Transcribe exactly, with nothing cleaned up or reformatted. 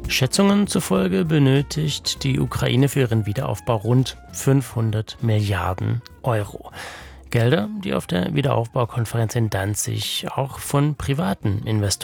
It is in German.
Schätzungen zufolge benötigt die Ukraine für ihren Wiederaufbau rund fünfhundert Milliarden Euro. Gelder, die auf der Wiederaufbaukonferenz in Danzig auch von privaten Investoren